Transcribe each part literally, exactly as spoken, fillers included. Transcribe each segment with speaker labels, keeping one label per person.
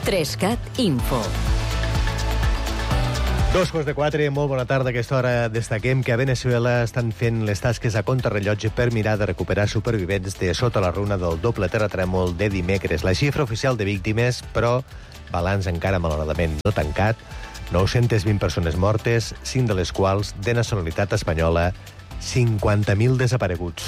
Speaker 1: Trescat Info.
Speaker 2: Dos quarts de quatre, molt bona tarda. A aquesta hora destaquem que a Venezuela estan fent les tasques a contrarrellotge per mirar de recuperar supervivents de sota la runa del doble terratrèmol de dimecres. La xifra oficial de víctimes, però, balanç encara malauradament no tancat, nou-centes vint persones mortes, cinc de les quals de nacionalitat espanyola, cinquanta mil desapareguts.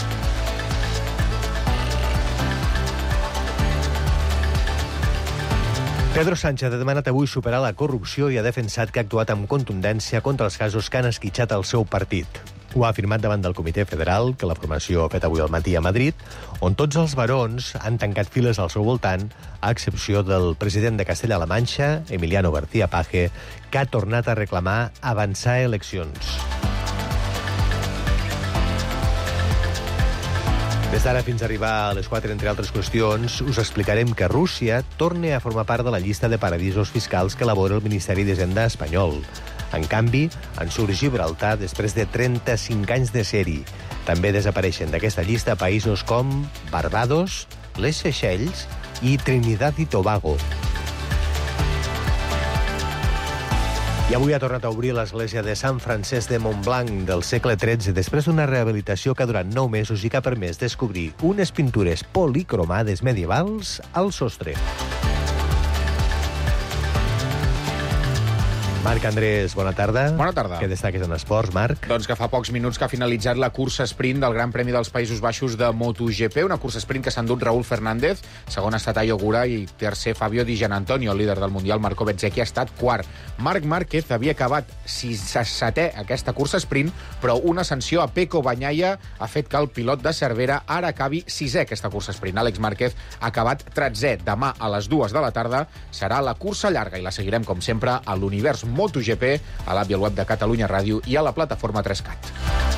Speaker 2: Pedro Sánchez ha demanat avui superar la corrupció i ha defensat que ha actuat amb contundència contra els casos que han esquitxat el seu partit. Ho ha afirmat davant del Comitè Federal, que la formació ha fet avui al matí a Madrid, on tots els barons han tancat files al seu voltant, a excepció del president de Castella-La Manxa, Emiliano García Paje, que ha tornat a reclamar avançar eleccions. Des d'ara fins a arribar a les quatre, entre altres qüestions, us explicarem que Rússia torna a formar part de la llista de paradisos fiscals que elabora el Ministeri d'Hisenda espanyol. En canvi, en surt Gibraltar després de trenta-cinc anys de ser-hi. També desapareixen d'aquesta llista països com Barbados, les Seychelles i Trinidad i Tobago. I avui ha tornat a obrir l'església de Sant Francesc de Montblanc del segle tretze després d'una rehabilitació que ha durat nou mesos i que ha permès descobrir unes pintures policromades medievals al sostre. Marc Andrés, bona tarda.
Speaker 3: Bona tarda.
Speaker 2: Què destaques en esports, Marc?
Speaker 3: Doncs que fa pocs minuts que ha finalitzat la cursa sprint del Gran Premi dels Països Baixos de MotoGP, una cursa sprint que s'ha endut Raúl Fernández, segon ha estat Ayo Ogura i tercer Fabio Di Gianantonio, el líder del Mundial Marco Bezzecchi ha estat quart. Marc Márquez havia acabat setè aquesta cursa sprint, però una sanció a Pecco Bagnaia ha fet que el pilot de Cervera ara acabi sisè aquesta cursa sprint. Àlex Márquez ha acabat tretzè. Demà a les dues de la tarda serà la cursa llarga i la seguirem, com sempre, a l'univers MotoGP, a l'app i al web de Catalunya Ràdio i a la plataforma Trescat.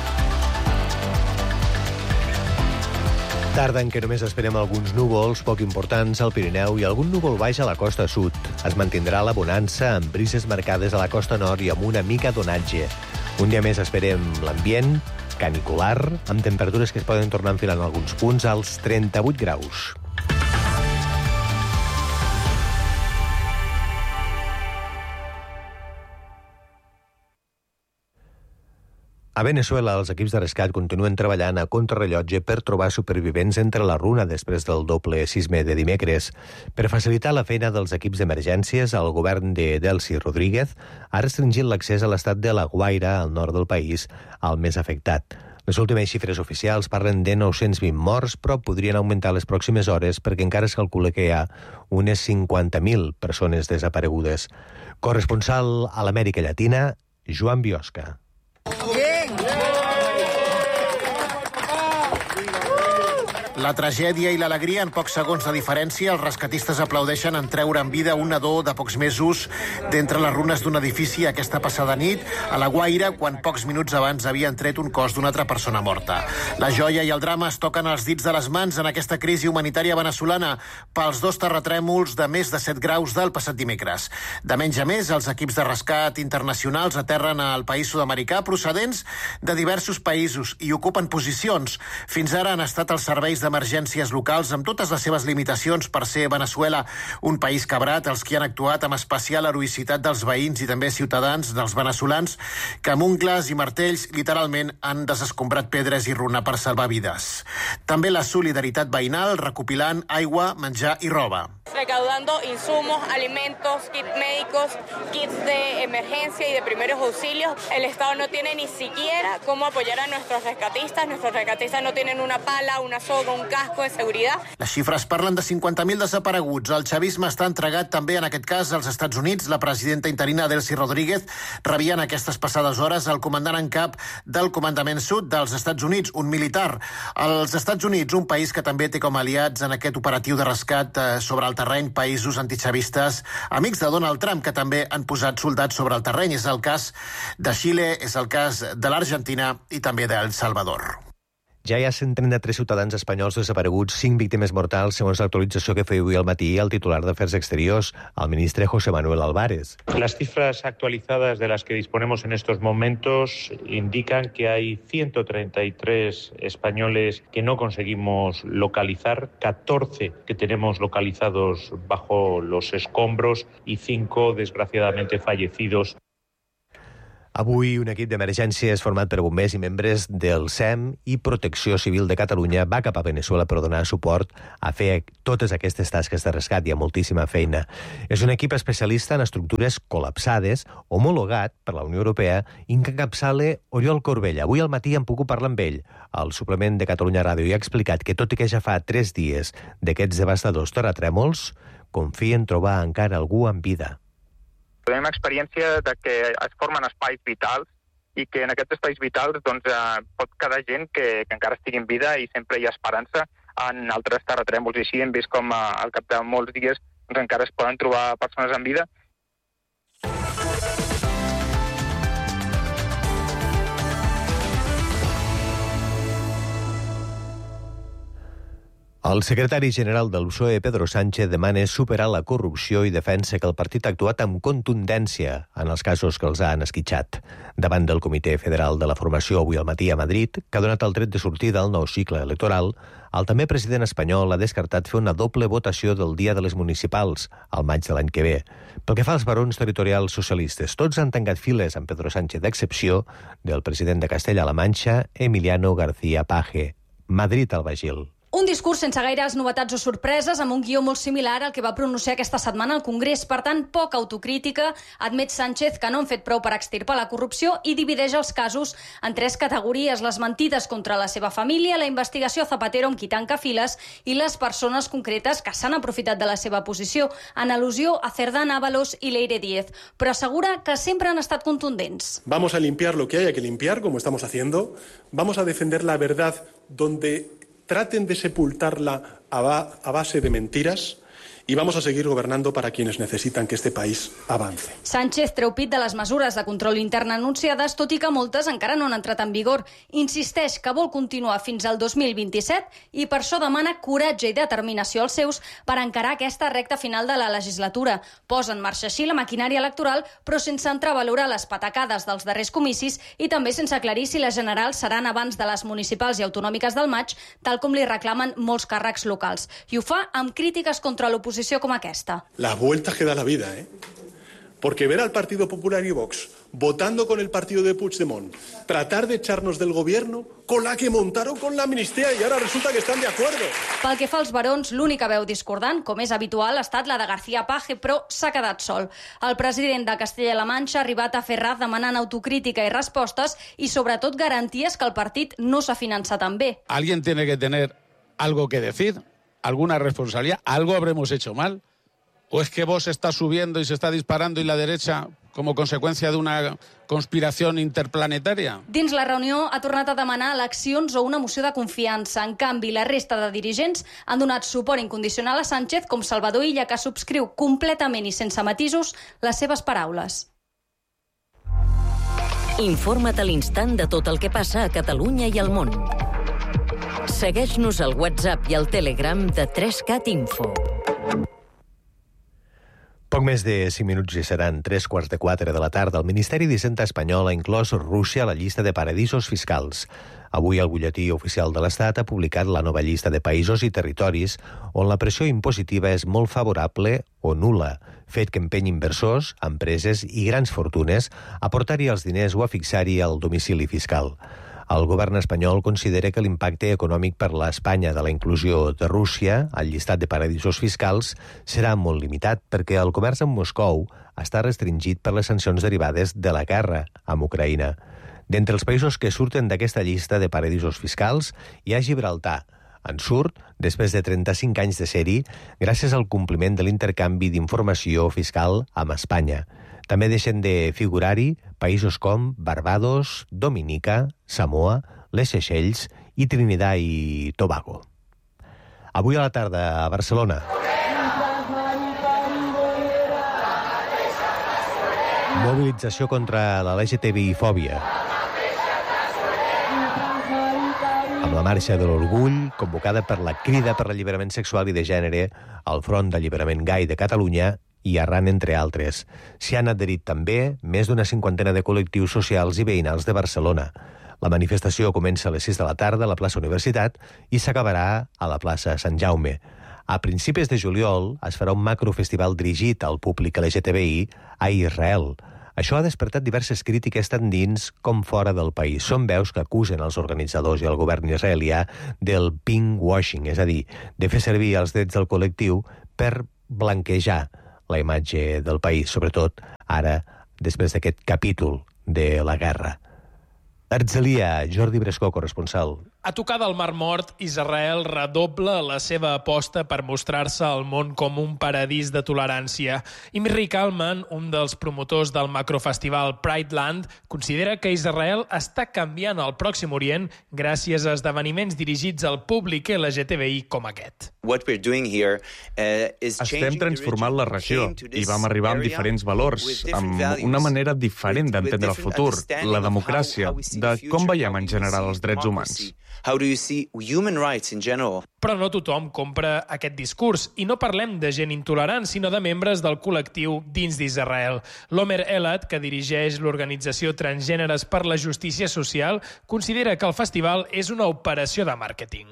Speaker 2: Tarda en què només esperem alguns núvols poc importants al Pirineu i algun núvol baix a la costa sud. Es mantindrà la bonança amb brises marcades a la costa nord i amb una mica d'onatge. Un dia més esperem l'ambient canicular, amb temperatures que es poden tornar a enfilar en alguns punts als trenta-vuit graus. A Venezuela, els equips de rescat continuen treballant a contrarrellotge per trobar supervivents entre la runa després del doble sisme de dimecres. Per facilitar la feina dels equips d'emergències, el govern de Delcy Rodríguez ha restringit l'accés a l'estat de La Guaira, al nord del país, al més afectat. Les últimes xifres oficials parlen de nou-cents vint morts, però podrien augmentar les pròximes hores perquè encara es calcula que hi ha unes cinquanta mil persones desaparegudes. Corresponsal a l'Amèrica Llatina, Joan Biosca.
Speaker 4: La tragèdia i l'alegria en pocs segons de diferència. Els rescatistes aplaudeixen en treure en vida un nadó de pocs mesos d'entre les runes d'un edifici aquesta passada nit a La Guaira, quan pocs minuts abans havien tret un cos d'una altra persona morta. La joia i el drama es toquen als dits de les mans en aquesta crisi humanitària veneçolana pels dos terratrèmols de més de set graus del passat dimecres. De menys a més, els equips de rescat internacionals aterren al país sud-americà procedents de diversos països i ocupen posicions. Fins ara han estat els serveis d'emergències locals amb totes les seves limitacions per ser Venezuela un país cabrat, els que han actuat amb especial heroïcitat dels veïns i també ciutadans dels veneçolans que amb ungles i martells literalment han desescombrat pedres i runa per salvar vides. També la solidaritat veïnal recopilant aigua, menjar i roba.
Speaker 5: Recaudando insumos, alimentos, kits médicos, kits de emergencia y de primeros auxilios. El Estado no tiene ni siquiera cómo apoyar a nuestros rescatistas. Nuestros rescatistas no tienen una pala, una soga, un casco de seguridad.
Speaker 4: Les xifres parlen de cinquanta mil desapareguts. El xavisme està entregat també, en aquest cas, als Estats Units. La presidenta interina Delcy Rodríguez rebia en aquestes passades hores el comandant en cap del Comandament Sud dels Estats Units, un militar. Els Estats Units, un país que també té com a aliats en aquest operatiu de rescat eh, sobre el terreny països antixavistes, amics de Donald Trump, que també han posat soldats sobre el terreny. És el cas de Xile, és el cas de l'Argentina i també d'El Salvador.
Speaker 2: Ja hi ha cent trenta-tres ciutadans espanyols desapareguts, cinc víctimes mortals, segons l'actualització que feia avui al matí el titular d'Afers Exteriors, el ministre José Manuel Álvarez.
Speaker 1: Las cifras actualizadas de las que disponemos en estos momentos indican que hay ciento treinta y tres españoles que no conseguimos localizar, catorce que tenemos localizados bajo los escombros y cinco, desgraciadamente, fallecidos.
Speaker 2: Avui, un equip d'emergències format per bombers i membres del S E M i Protecció Civil de Catalunya va cap a Veneçuela per donar suport a fer totes aquestes tasques de rescat. Hi ha moltíssima feina. És un equip especialista en estructures col·lapsades, homologat per la Unió Europea, i que encapçala Oriol Corbella. Avui al matí hem pogut parlar amb ell. El suplement de Catalunya Ràdio i ha explicat que, tot i que ja fa tres dies d'aquests devastadors terratrèmols, confia en trobar encara algú en vida.
Speaker 6: Tenim experiència de que es formen espais vitals i que en aquests espais vitals doncs, eh, pot quedar gent que, que encara estigui en vida i sempre hi ha esperança en altres terratrèmols. I així hem vist com eh, al cap de molts dies doncs, encara es poden trobar persones en vida.
Speaker 2: El secretari general del P S O E, Pedro Sánchez, demana superar la corrupció i defensa que el partit ha actuat amb contundència en els casos que els han esquitxat. Davant del Comitè Federal de la Formació avui al matí a Madrid, que ha donat el tret de sortida al nou cicle electoral, el també president espanyol ha descartat fer una doble votació del dia de les municipals, al maig de l'any que ve. Pel que fa als barons territorials socialistes, tots han tancat files amb Pedro Sánchez, d'excepció del president de Castella-La Manxa, Emiliano García Paje. Madrid al Bagil.
Speaker 7: Un discurs sense gaires novetats o sorpreses, amb un guió molt similar al que va pronunciar aquesta setmana al Congrés. Per tant, poca autocrítica. Admet Sánchez que no han fet prou per extirpar la corrupció i divideix els casos en tres categories: les mentides contra la seva família, la investigació Zapatero amb qui tanca files i les persones concretes que s'han aprofitat de la seva posició, en al·lusió a Cerdán, Ábalos i Leire Díez. Però assegura que sempre han estat contundents.
Speaker 8: Vamos a limpiar lo que haya que limpiar, como estamos haciendo. Vamos a defender la verdad donde traten de sepultarla a, ba a base de mentiras y vamos a seguir gobernando para quienes necesitan que este país avance.
Speaker 7: Sánchez treu pit de les mesures de control intern anunciades, tot i que moltes encara no han entrat en vigor. Insisteix que vol continuar fins al dos mil vint-i-set i per això demana coratge i determinació als seus per encarar aquesta recta final de la legislatura. Posa en marxa així la maquinària electoral, però sense entrar a valorar les patacades dels darrers comicis i també sense aclarir si les generals seran abans de les municipals i autonòmiques del maig, tal com li reclamen molts càrrecs locals. I ho fa amb crítiques contra l'oposició como aquesta.
Speaker 8: Las vueltas que da la vida, ¿eh? Porque ver al Partido Popular y Vox votando con el partido de Puigdemont, tratar de echarnos del gobierno con la que montaron con la amnistía y ahora resulta que están de acuerdo.
Speaker 7: Pel que fa als barons, l'única veu discordant, com és habitual, ha estat la de García Paje, però s'ha quedat sol. El president de Castella-La Manxa ha arribat a fer ras demanant autocrítica i respostes i, sobretot, garanties que el partit no s'ha finançat tan bé.
Speaker 9: Alguien tiene que tener algo que decir, alguna responsabilidad, algo habremos hecho mal. ¿O es que Vox está subiendo y se está disparando y la derecha como conseqüència d'una conspiració interplanetària?
Speaker 7: Dins la reunió ha tornat a demanar eleccions o una moció de confiança. En canvi, la resta de dirigents han donat suport incondicional a Sánchez, com Salvador Illa, que subscriu completament i sense matisos les seves paraules.
Speaker 10: Informa't a l'instant de tot el que passa a Catalunya i al món. Segueix-nos al WhatsApp i al Telegram de tres cat Info.
Speaker 2: Poc més de cinc minuts i seran tres quarts de quatre de la tarda. El Ministeri d'Hisenda espanyol ha inclòs Rússia a la llista de paradisos fiscals. Avui el butlletí oficial de l'Estat ha publicat la nova llista de països i territoris on la pressió impositiva és molt favorable o nul·la, fet que empeny inversors, empreses i grans fortunes a portar-hi els diners o a fixar-hi el domicili fiscal. El govern espanyol considera que l'impacte econòmic per l'Espanya de la inclusió de Rússia al llistat de paradisos fiscals serà molt limitat perquè el comerç amb Moscou està restringit per les sancions derivades de la guerra amb Ucraïna. D'entre els països que surten d'aquesta llista de paradisos fiscals hi ha Gibraltar. En surt després de trenta-cinc anys de ser-hi gràcies al compliment de l'intercanvi d'informació fiscal amb Espanya. També deixen de figurar-hi països com Barbados, Dominica, Samoa, les Seychelles i Trinidad i Tobago. Avui a la tarda a Barcelona. Mobilització contra la L G T B I-fòbia. Amb la Marxa de l'Orgull, convocada per la Crida per l'Alliberament Sexual i de Gènere, el Front d'Alliberament Gai de Catalunya i Arran, entre altres. S'hi han adherit també més d'una cinquantena de col·lectius socials i veïnals de Barcelona. La manifestació comença a les sis de la tarda a la plaça Universitat i s'acabarà a la plaça Sant Jaume. A principis de juliol es farà un macrofestival dirigit al públic L G T B I a Israel. Això ha despertat diverses crítiques tant dins com fora del país. Són veus que acusen els organitzadors i el govern israelià del pinkwashing, és a dir, de fer servir els drets del col·lectiu per blanquejar la imatge del país, sobretot ara, després d'aquest capítol de la guerra. Herzliya, Jordi Brescó, corresponsal.
Speaker 11: A tocar del Mar Mort, Israel redobla la seva aposta per mostrar-se al món com un paradís de tolerància. Imri Kalman, un dels promotors del macrofestival Prideland, considera que Israel està canviant el Pròxim Orient gràcies a esdeveniments dirigits al públic L G T B I com aquest.
Speaker 12: Estem transformant la regió i vam arribar amb diferents valors, amb una manera diferent d'entendre el futur, la democràcia, de com veiem en general els drets humans.
Speaker 11: Però no tothom compra aquest discurs, i no parlem de gent intolerant, sinó de membres del col·lectiu dins d'Israel. L'Omer Elad, que dirigeix l'organització Transgèneres per la Justícia Social, considera que el festival és una operació de màrqueting.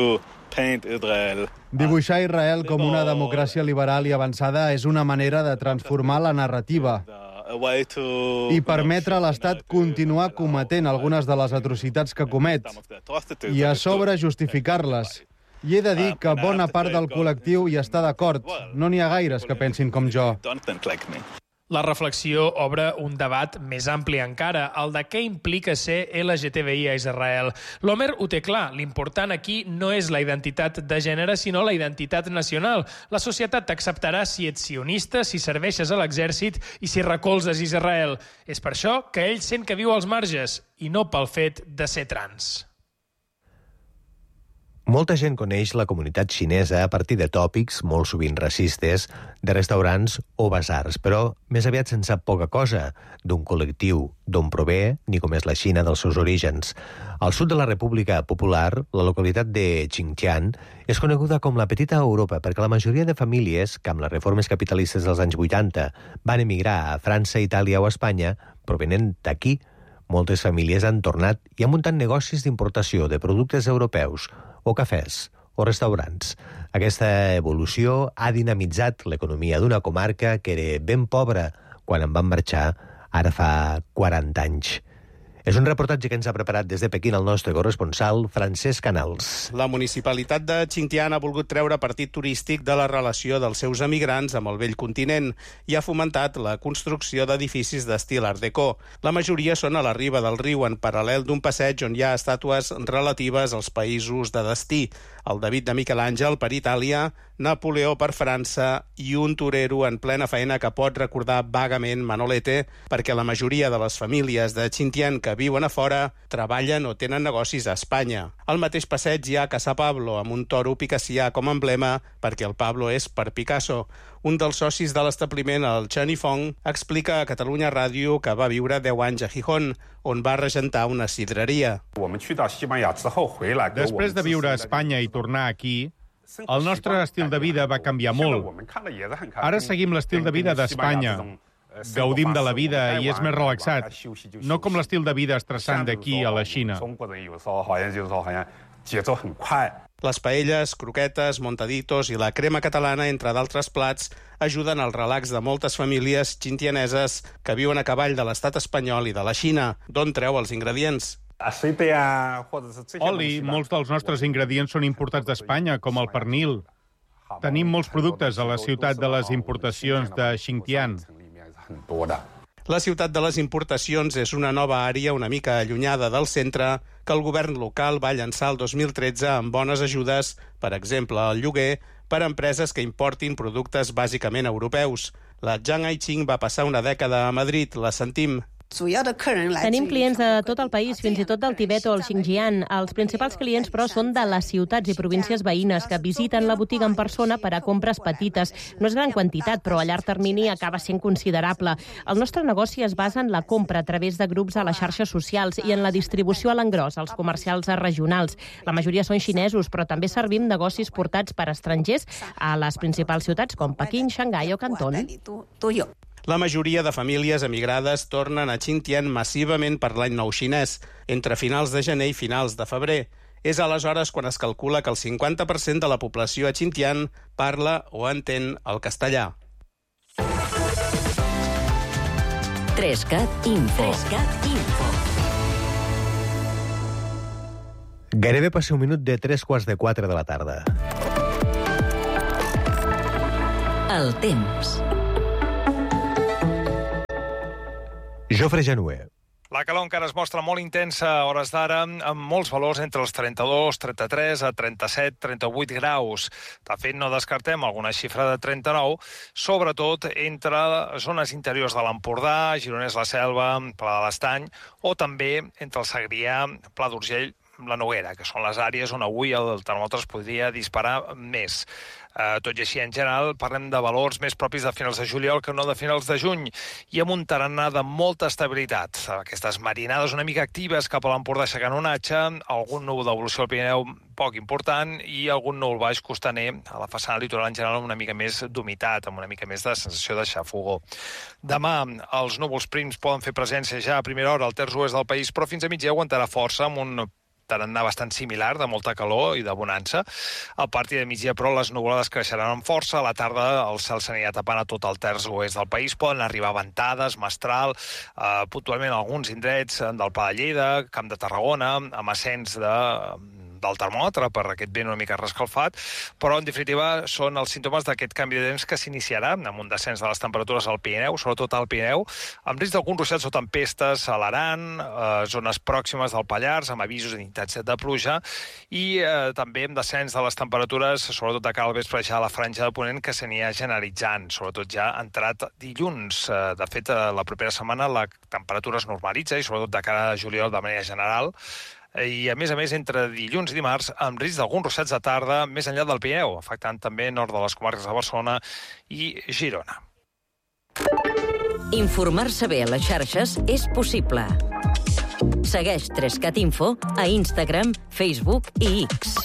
Speaker 13: Dibuixar Israel com una democràcia liberal i avançada és una manera de transformar la narrativa i permetre a l'Estat continuar cometent algunes de les atrocitats que comet i a sobre justificar-les. I he de dir que bona part del col·lectiu hi està d'acord. No n'hi ha gaires que pensin com jo.
Speaker 11: La reflexió obre un debat més ampli encara, el de què implica ser L G T B I a Israel. L'Omer ho té clar, l'important aquí no és la identitat de gènere, sinó la identitat nacional. La societat t'acceptarà si ets sionista, si serveixes a l'exèrcit i si recolzes Israel. És per això que ell sent que viu als marges, i no pel fet de ser trans.
Speaker 2: Molta gent coneix la comunitat xinesa a partir de tòpics, molt sovint racistes, de restaurants o basars, però més aviat se'n sap poca cosa d'un col·lectiu, d'on prové, ni com és la Xina dels seus orígens. Al sud de la República Popular, la localitat de Xinjiang és coneguda com la petita Europa perquè la majoria de famílies que amb les reformes capitalistes dels anys vuitanta van emigrar a França, Itàlia o Espanya, provenent d'aquí. Moltes famílies han tornat i han muntat negocis d'importació de productes europeus o cafès o restaurants. Aquesta evolució ha dinamitzat l'economia d'una comarca que era ben pobra quan en van marxar ara fa quaranta anys. És un reportatge que ens ha preparat des de Pequín el nostre corresponsal, Francesc Canals.
Speaker 14: La municipalitat de Xinjiang ha volgut treure partit turístic de la relació dels seus emigrants amb el vell continent i ha fomentat la construcció d'edificis d'estil Art Deco. La majoria són a la riba del riu, en paral·lel d'un passeig on hi ha estàtues relatives als països de destí. El David de Miquel Àngel per Itàlia, Napoleó per França i un torero en plena feina que pot recordar vagament Manolete, perquè la majoria de les famílies de Xinjiang que viuen a fora treballen o tenen negocis a Espanya. Al mateix passeig hi ha Casa Pablo, amb un toro picassià com a emblema, perquè el Pablo és per Picasso. Un dels socis de l'establiment, el Chen Yifeng, explica a Catalunya Ràdio que va viure deu anys a Gijón, on va regentar una sidreria.
Speaker 15: Després de viure a Espanya i tornar aquí, el nostre estil de vida va canviar molt. Ara seguim l'estil de vida d'Espanya. Gaudim de la vida i és més relaxat, no com l'estil de vida estressant d'aquí a la Xina.
Speaker 14: Les paelles, croquetes, montaditos i la crema catalana, entre d'altres plats, ajuden al relax de moltes famílies xintianeses que viuen a cavall de l'estat espanyol i de la Xina. D'on treu els ingredients?
Speaker 15: Oli, molts dels nostres ingredients són importats d'Espanya, com el pernil. Tenim molts productes a la ciutat de les importacions de Xinjiang.
Speaker 14: La ciutat de les importacions és una nova àrea una mica allunyada del centre que el govern local va llançar el dos mil tretze amb bones ajudes, per exemple, el lloguer, per a empreses que importin productes bàsicament europeus. La Zhang Aiqing va passar una dècada a Madrid, la sentim.
Speaker 16: Tenim clients de tot el país, fins i tot del Tibet o el Xinjiang. Els principals clients, però, són de les ciutats i províncies veïnes que visiten la botiga en persona per a compres petites. No és gran quantitat, però a llarg termini acaba sent considerable. El nostre negoci es basa en la compra a través de grups a les xarxes socials i en la distribució a l'engròs, als comercials regionals. La majoria són xinesos, però també servim negocis portats per estrangers a les principals ciutats com Pequín, Xangai o Canton.
Speaker 14: La majoria de famílies emigrades tornen a Xinjiang massivament per l'any nou xinès, entre finals de gener i finals de febrer. És aleshores quan es calcula que el cinquanta per cent de la població a Xinjiang parla o entén el castellà.
Speaker 10: Trescat Info. Trescat Info.
Speaker 2: Gairebé passa un minut de tres quarts de quatre de la tarda.
Speaker 10: El temps.
Speaker 2: Jofre Januer.
Speaker 17: La calor encara es mostra molt intensa a hores d'ara, amb molts valors entre els trenta-dos, trenta-tres a trenta-set, trenta-vuit graus. De fet, no descartem alguna xifra de trenta-nou, sobretot entre zones interiors de l'Empordà, Gironès, la Selva, Pla de l'Estany, o també entre el Segrià, Pla d'Urgell, la Noguera, que són les àrees on avui el termòmetre es podria disparar més. Uh, tot i així, en general, parlem de valors més propis de finals de juliol que no de finals de juny, i amb un tarannà de molta estabilitat. Aquestes marinades una mica actives cap a l'Empordà aixecant onatge, algun núvol d'evolució al Pirineu poc important i algun núvol baix costaner a la façana litoral en general amb una mica més d'humitat, amb una mica més de sensació de xafogó. Demà, els núvols prims poden fer presència ja a primera hora al terç oest del país, però fins a migdia aguantarà força amb un tarannà bastant similar, de molta calor i de bonança. A partir de migdia, però, les nuvolades creixeran amb força. A la tarda el cel s'anirà tapant a tot el terç oest del país. Poden arribar ventades, mestral, eh, puntualment alguns indrets del Pla de Lleida, Camp de Tarragona, amb ascens de... del termòmetre per aquest vent una mica rescalfat, però en definitiva són els símptomes d'aquest canvi de temps que s'iniciarà amb un descens de les temperatures al Pirineu, sobretot al Pirineu, amb risc d'alguns ruixats o tempestes a l'Aran, eh, zones pròximes del Pallars, amb avisos d'intensitat de pluja, i eh, també amb descens de les temperatures, sobretot de cara al vespre ja a la franja de ponent, que s'anirà generalitzant, sobretot ja entrat dilluns. Eh, de fet, eh, la propera setmana la temperatura es normalitza, i sobretot de cara a juliol de manera general, i, a més a més, entre dilluns i dimarts, amb risc d'alguns ruixats de tarda més enllà del Pirineu, afectant també nord de les comarques de Barcelona i Girona.
Speaker 10: Informar-se bé a les xarxes és possible. Segueix Trescat Info a Instagram, Facebook i X.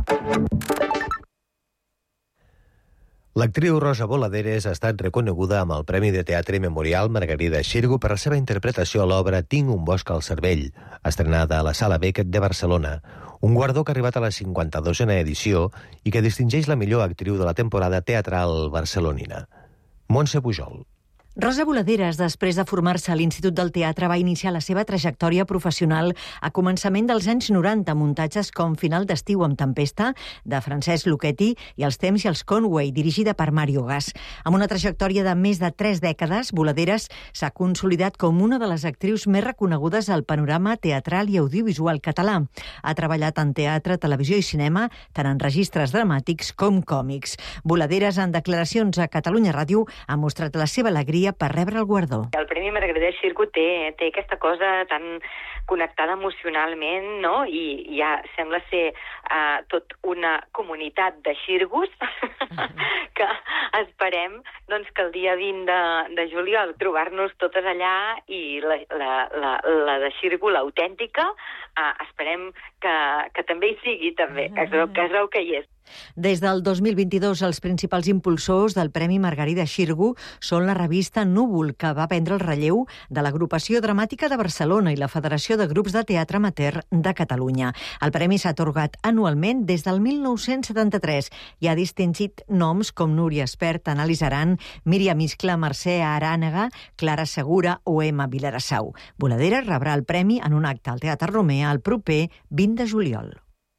Speaker 2: L'actriu Rosa Boladeres ha estat reconeguda amb el Premi de Teatre Memorial Margarida Xirgu per la seva interpretació a l'obra Tinc un bosc al cervell, estrenada a la Sala Beckett de Barcelona. Un guardó que ha arribat a la cinquanta-dosena edició i que distingeix la millor actriu de la temporada teatral barcelonina. Montse Pujol.
Speaker 18: Rosa Boladeres, després de formar-se a l'Institut del Teatre, va iniciar la seva trajectòria professional a començament dels anys noranta, muntatges com Final d'estiu amb tempesta, de Francesc Lucchetti, i Els temps i els Conway, dirigida per Mario Gas. Amb una trajectòria de més de tres dècades, Boladeres s'ha consolidat com una de les actrius més reconegudes al panorama teatral i audiovisual català. Ha treballat en teatre, televisió i cinema, tant en registres dramàtics com còmics. Boladeres, en declaracions a Catalunya Ràdio, ha mostrat la seva alegria per rebre el guardó.
Speaker 19: El Premi Margarida Xirgu té, té aquesta cosa tan connectada emocionalment, no? I ja sembla ser uh, tot una comunitat de xirgus que esperem doncs, que el dia vint de, de juliol trobar-nos totes allà i la, la, la, la de Xirgu, l'autèntica, uh, esperem que, que també hi sigui, també, que es veu que, es veu que hi és.
Speaker 18: Des del dos mil vint-i-dos, els principals impulsors del Premi Margarida Xirgu són la revista Núvol, que va prendre el relleu de l'Agrupació Dramàtica de Barcelona i la Federació de Grups de Teatre Amateur de Catalunya. El premi s'ha atorgat anualment des del mil nou-cents setanta-tres i ha distingit noms com Núria Espert, Anàlis Aran, Míriam Iscla, Mercè Arànega, Clara Segura o Emma Vilarassau. Boladeres rebrà el premi en un acte al Teatre Romea el proper vint de juliol.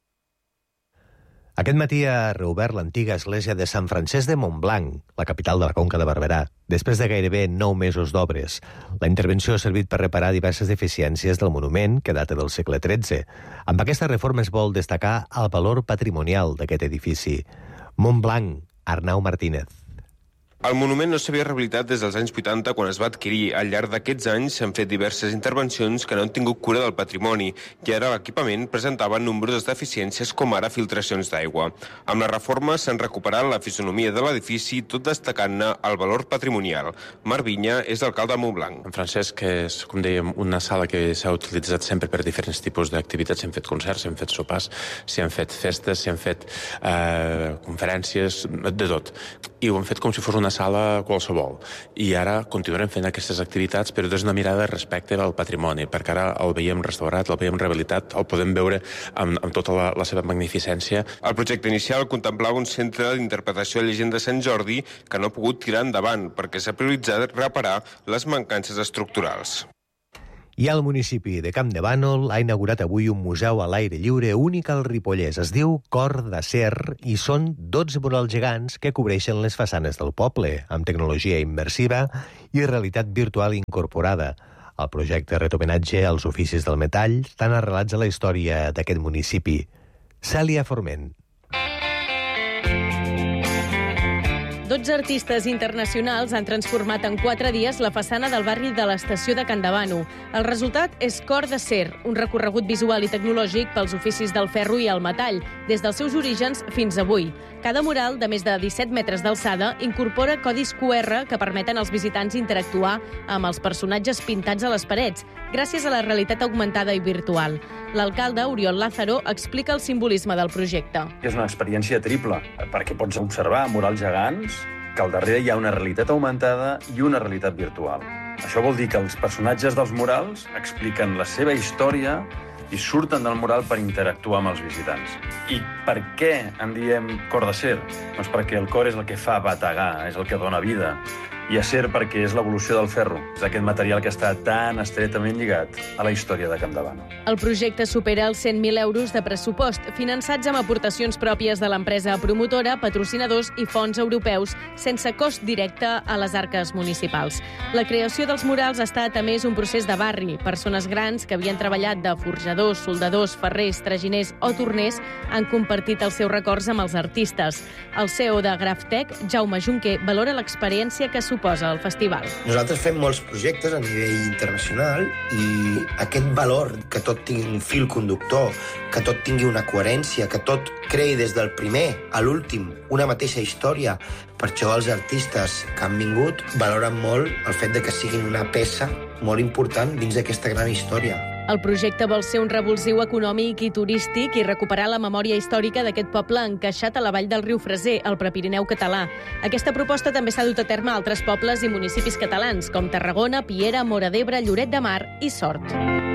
Speaker 2: Aquest matí ha reobert l'antiga església de Sant Francesc de Montblanc, la capital de la Conca de Barberà, després de gairebé nou mesos d'obres. La intervenció ha servit per reparar diverses deficiències del monument, que data del segle tretze. Amb aquesta reforma es vol destacar el valor patrimonial d'aquest edifici. Montblanc, Arnau Martínez.
Speaker 20: El monument no s'havia rehabilitat des dels anys vuitanta, quan es va adquirir. Al llarg d'aquests anys s'han fet diverses intervencions que no han tingut cura del patrimoni i ara l'equipament presentava nombroses deficiències, com ara filtracions d'aigua. Amb la reforma s'han recuperat la fisonomia de l'edifici, tot destacant-ne el valor patrimonial. Marc Vinya és l'alcalde de Montblanc.
Speaker 21: En Francesc és, com dèiem, una sala que s'ha utilitzat sempre per diferents tipus d'activitats. S'han fet concerts, s'han fet sopars, s'hi han fet festes, s'hi han fet eh, conferències, de tot. I ho han fet com si fos una sala qualsevol. I ara continuarem fent aquestes activitats, però des d'una mirada respecte al patrimoni, perquè ara el veiem restaurat, el veiem rehabilitat, el podem veure amb, amb tota la, la seva magnificència.
Speaker 20: El projecte inicial contemplava un centre d'interpretació de llegenda de Sant Jordi que no ha pogut tirar endavant perquè s'ha prioritzat reparar les mancances estructurals.
Speaker 2: I el municipi de Camp de Bànol ha inaugurat avui un museu a l'aire lliure únic al Ripollès. Es diu Cor d'Acer i són dotze murals gegants que cobreixen les façanes del poble, amb tecnologia immersiva i realitat virtual incorporada. El projecte ret homenatge als oficis del metall, tan arrelats a la història d'aquest municipi. Cèlia Forment.
Speaker 16: dotze artistes internacionals han transformat en quatre dies la façana del barri de l'estació de Can Davano. El resultat és Cor d'Acer, un recorregut visual i tecnològic pels oficis del ferro i el metall, des dels seus orígens fins avui. Cada mural, de més de disset metres d'alçada, incorpora codis Q R que permeten als visitants interactuar amb els personatges pintats a les parets, gràcies a la realitat augmentada i virtual. L'alcalde, Oriol Lázaro, explica el simbolisme del projecte.
Speaker 22: És una experiència triple, perquè pots observar murals gegants, que al darrere hi ha una realitat augmentada i una realitat virtual. Això vol dir que els personatges dels murals expliquen la seva història i surten del mural per interactuar amb els visitants. I per què en diem Cor d'Acer? Doncs perquè el cor és el que fa bategar, és el que dona vida. I acer perquè és l'evolució del ferro. És aquest material que està tan estretament lligat a la història de Camp Davano.
Speaker 16: El projecte supera els cent mil euros de pressupost, finançats amb aportacions pròpies de l'empresa promotora, patrocinadors i fons europeus, sense cost directe a les arques municipals. La creació dels murals ha estat, a més, un procés de barri. Persones grans que havien treballat de forjadors, soldadors, ferrers, traginers o torners han compartit els seus records amb els artistes. El C E O de Graftec, Jaume Junquer, valora l'experiència que suposa el festival.
Speaker 23: Nosaltres fem molts projectes a nivell internacional i aquest valor, que tot tingui un fil conductor, que tot tingui una coherència, que tot creï des del primer a l'últim una mateixa història. Per això els artistes que han vingut valoren molt el fet de que siguin una peça molt important dins d'aquesta gran història.
Speaker 16: El projecte vol ser un revulsiu econòmic i turístic i recuperar la memòria històrica d'aquest poble encaixat a la vall del riu Freser, al Prepirineu català. Aquesta proposta també s'ha dut a terme a altres pobles i municipis catalans, com Tarragona, Piera, Móra d'Ebre, Lloret de Mar i Sort.